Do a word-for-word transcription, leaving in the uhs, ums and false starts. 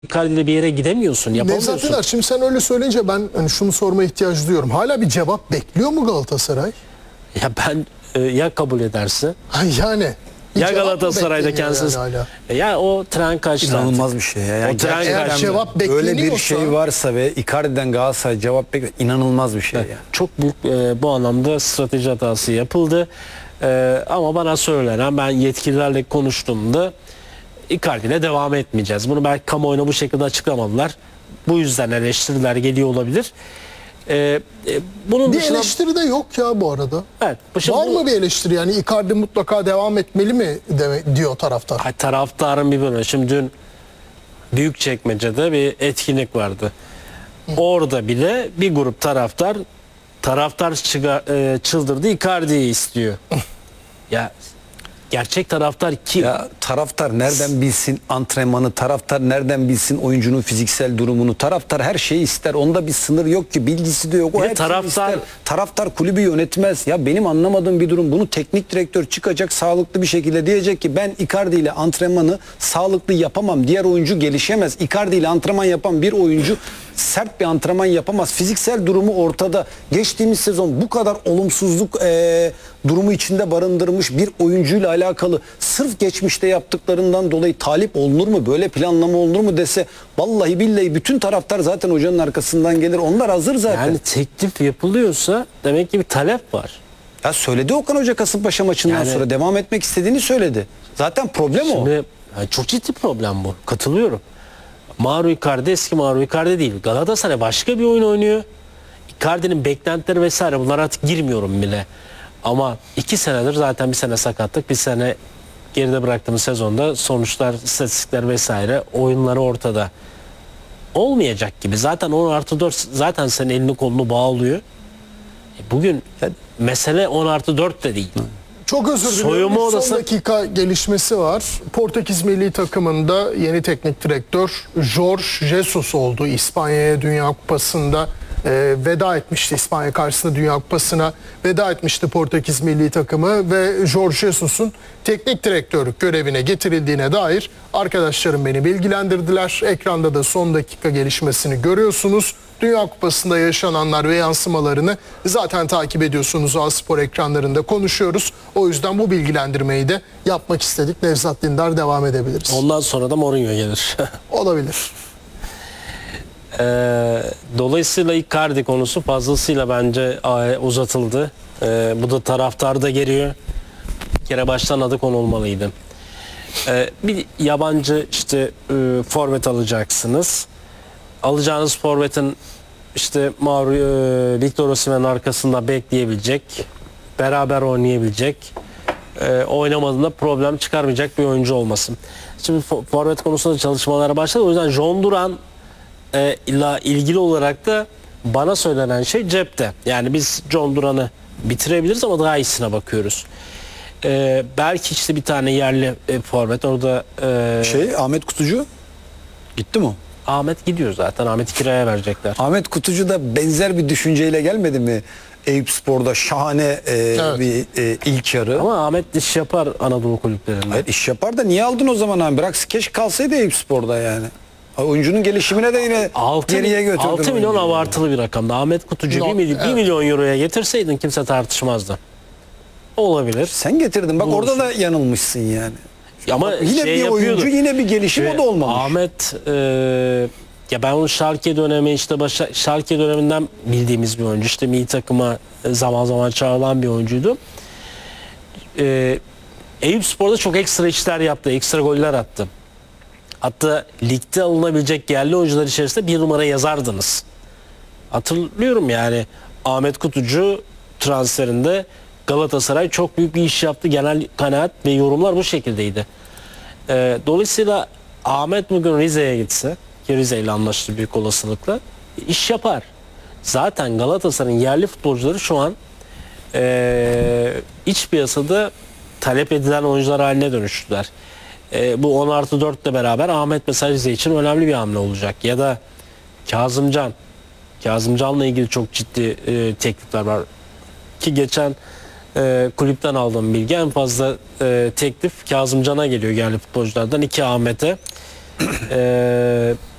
Icardi ile bir yere gidemiyorsun, yapamıyorsun. Nevzat Dindar, şimdi sen öyle söyleyince ben hani şunu sorma ihtiyacı duyuyorum. Hala bir cevap bekliyor mu Galatasaray? Ya ben e, ya kabul ederse Ha, yani. bir ya cevap mı Galatasaray'da bekleniyor kendisi yani hala? ya o tren kaçtı. İnanılmaz bir şey ya. Yani O tren gerçekten kaçtı. Cevap böyle bekleniyorsa- bir şey varsa ve Icardi'den Galatasaray cevap bekliyor. İnanılmaz bir şey ya. Çok büyük e, bu anlamda strateji hatası yapıldı. E, ama bana söylenen, ben yetkililerle konuştuğumda Icardi ile devam etmeyeceğiz. Bunu belki kamuoyuna bu şekilde açıklamadılar. Bu yüzden eleştiriler geliyor olabilir. E, e, bunun Bir dışında, eleştiri de yok ya bu arada. evet, bu şimdi Var bu- mı bir eleştiri, yani Icardi mutlaka devam etmeli mi deme, diyor taraftar. Ay, taraftarın bir bölümü. Şimdi dün Büyükçekmece'de bir etkinlik vardı. Orada bile bir grup taraftar taraftar çıga, e, çıldırdı, Icardi'yi istiyor. Ya gerçek taraftar kim? Ya taraftar nereden bilsin antrenmanı, taraftar nereden bilsin oyuncunun fiziksel durumunu, taraftar her şeyi ister. Onda bir sınır yok ki, bilgisi de yok. O Bir de hepsini taraftar- ister. Taraftar kulübü yönetmez. Ya benim anlamadığım bir durum, bunu teknik direktör çıkacak sağlıklı bir şekilde diyecek ki ben Icardi ile antrenmanı sağlıklı yapamam. Diğer oyuncu gelişemez. Icardi ile antrenman yapan bir oyuncu sert bir antrenman yapamaz. Fiziksel durumu ortada. Geçtiğimiz sezon bu kadar olumsuzluk e, durumu içinde barındırmış bir oyuncuyla alakalı sırf geçmişte yaptıklarından dolayı talip olunur mu? Böyle planlama olunur mu dese, vallahi billahi bütün taraftar zaten hocanın arkasından gelir. Onlar hazır zaten. Yani teklif yapılıyorsa demek ki bir talep var. Ya söyledi Okan Hoca Kasımpaşa maçından Yani- sonra devam etmek istediğini söyledi. Zaten problem o. Şimdi yani çok ciddi problem bu. Katılıyorum. Mauro Icardi eski Mauro Icardi değil. Galatasaray başka bir oyun oynuyor. Icardi'nin beklentileri vesaire, bunlara artık girmiyorum bile. Ama iki senedir zaten, bir sene sakatlık, bir sene geride bıraktığımız sezonda sonuçlar, istatistikler vesaire, oyunları ortada. Olmayacak gibi. Zaten on artı dört zaten senin elini kolunu bağlıyor. E bugün mesele on artı dört de değil. Çok özür diliyorum. Soyunma Bir odası- Son dakika gelişmesi var. Portekiz milli takımında yeni teknik direktör Jorge Jesus oldu. İspanya'ya Dünya Kupası'nda e, veda etmişti. İspanya karşısında Dünya Kupası'na veda etmişti Portekiz milli takımı ve Jorge Jesus'un teknik direktörlük görevine getirildiğine dair arkadaşlarım beni bilgilendirdiler. Ekranda da son dakika gelişmesini görüyorsunuz. Dünya Kupası'nda yaşananlar ve yansımalarını zaten takip ediyorsunuz. A-Spor ekranlarında konuşuyoruz. O yüzden bu bilgilendirmeyi de yapmak istedik. Nevzat Dindar, devam edebiliriz. Ondan sonra da Mourinho gelir. Olabilir. Ee, dolayısıyla Icardi konusu fazlasıyla bence e, uzatıldı. Ee, bu da taraftarda geliyor. Bir kere baştan adı konulmalıydı. Ee, bir yabancı işte e, forvet alacaksınız. Alacağınız forvetin işte Mauro, e, Victor Osimhen'in arkasında bekleyebilecek, beraber oynayabilecek, e, oynamadığında problem çıkarmayacak bir oyuncu olmasın. Şimdi fo- forvet konusunda çalışmalara başladı. O yüzden John Duran e, ile ilgili olarak da bana söylenen şey cepte. Yani biz John Duran'ı bitirebiliriz ama daha iyisine bakıyoruz. E, belki işte bir tane yerli e, forvet orada e, Şey Ahmet Kutucu gitti mi? Ahmet gidiyor zaten. Ahmet'i kiraya verecekler. Ahmet Kutucu da benzer bir düşünceyle gelmedi mi? Eyüpspor'da şahane e, Evet. bir e, ilk yarı. Ama Ahmet iş yapar Anadolu kulüplerinde. Hayır, iş yapar da niye aldın o zaman abi? Bırak keşke kalsaydı Eyüpspor'da yani. Oyuncunun gelişimine de yine altı, geriye götürdün. altı milyon oyuncuyu. abartılı bir rakamda. Ahmet Kutucu Yok, bir milyon, evet. bir milyon euroya getirseydin kimse tartışmazdı. Olabilir. Sen getirdin. Bak Bu orada olsun. da yanılmışsın yani. Ama Bak, yine şey bir oyuncu, yapıyordu. yine bir gelişim, o da olmamış. Ahmet e, ya ben onun Schalke dönemi, işte başa, Schalke döneminden bildiğimiz bir oyuncu. İşte milli takıma zaman zaman çağrılan bir oyuncuydu. E, Eyüpspor'da çok ekstra işler yaptı. Ekstra goller attı. Hatta ligde alınabilecek yerli oyuncular içerisinde bir numara yazardınız. Hatırlıyorum yani Ahmet Kutucu transferinde Galatasaray çok büyük bir iş yaptı. Genel kanaat ve yorumlar bu şekildeydi. Ee, dolayısıyla Ahmet bugün Rize'ye gitse, ki Rize ile anlaştı büyük olasılıkla, iş yapar. Zaten Galatasaray'ın yerli futbolcuları şu an ee, iç piyasada talep edilen oyuncular haline dönüştüler. Ee, bu on artı dört ile beraber Ahmet mesela Rize için önemli bir hamle olacak. Ya da Kazımcan. Kazımcan'la ilgili çok ciddi e, teklifler var. Ki geçen e, kulüpten aldığım bilgi, en fazla e, teklif Kazımcan'a geliyor yerli futbolculardan. iki Ahmet'e. e,